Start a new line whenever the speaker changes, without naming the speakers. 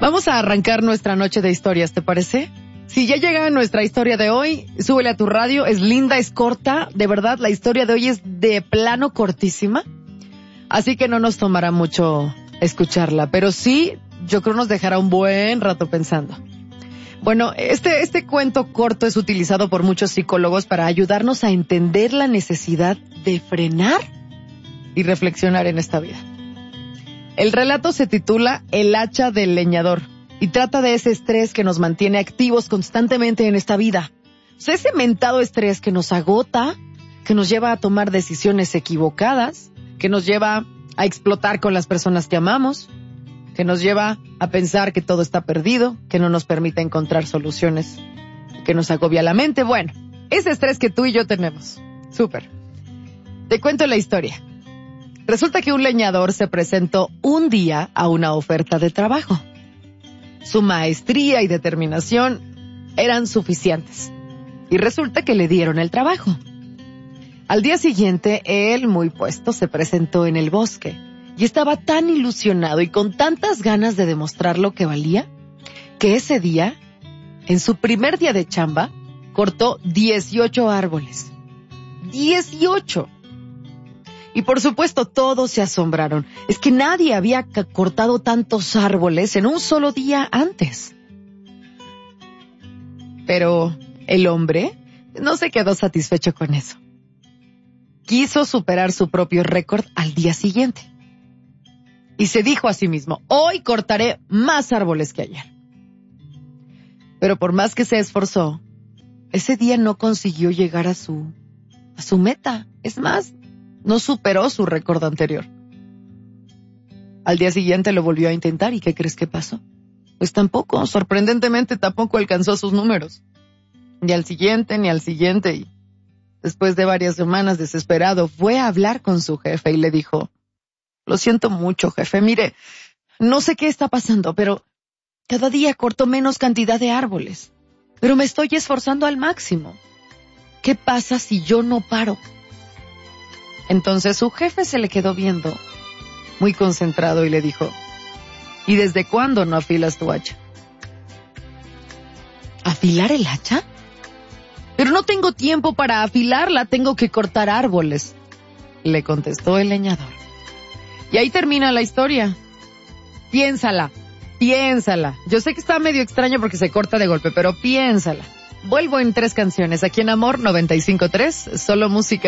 Vamos a arrancar nuestra noche de historias, ¿te parece? Si ya llega nuestra historia de hoy, súbele a tu radio, es linda, es corta, de verdad, la historia de hoy es de plano cortísima, así que no nos tomará mucho escucharla, pero sí, yo creo nos dejará un buen rato pensando. Bueno, este cuento corto es utilizado por muchos psicólogos para ayudarnos a entender la necesidad de frenar y reflexionar en esta vida. El relato se titula El hacha del leñador y trata de ese estrés que nos mantiene activos constantemente en esta vida. O sea, ese mentado estrés que nos agota, que nos lleva a tomar decisiones equivocadas, que nos lleva a explotar con las personas que amamos, que nos lleva a pensar que todo está perdido, que no nos permite encontrar soluciones, que nos agobia la mente. Bueno, ese estrés que tú y yo tenemos. Súper. Te cuento la historia. Resulta que un leñador se presentó un día a una oferta de trabajo. Su maestría y determinación eran suficientes. Y resulta que le dieron el trabajo. Al día siguiente, él, muy puesto, se presentó en el bosque. Y estaba tan ilusionado y con tantas ganas de demostrar lo que valía, que ese día, en su primer día de chamba, cortó 18 árboles. ¡18! Y por supuesto todos se asombraron. Es que nadie había cortado tantos árboles en un solo día antes. Pero el hombre no se quedó satisfecho con eso. Quiso superar su propio récord al día siguiente. Y se dijo a sí mismo, hoy cortaré más árboles que ayer. Pero por más que se esforzó, ese día no consiguió llegar a su meta. Es más, no superó su récord anterior. Al día siguiente lo volvió a intentar y ¿qué crees que pasó? Pues tampoco, sorprendentemente tampoco alcanzó sus números. Ni al siguiente y después de varias semanas desesperado fue a hablar con su jefe y le dijo, lo siento mucho, jefe, mire, no sé qué está pasando, pero cada día corto menos cantidad de árboles, pero me estoy esforzando al máximo. ¿Qué pasa si yo no paro? Entonces su jefe se le quedó viendo, muy concentrado, y le dijo, ¿y desde cuándo no afilas tu hacha? ¿Afilar el hacha? Pero no tengo tiempo para afilarla, tengo que cortar árboles, le contestó el leñador. Y ahí termina la historia. Piénsala. Yo sé que está medio extraño porque se corta de golpe, pero piénsala. Vuelvo en 3 canciones. Aquí en Amor 95.3, solo música.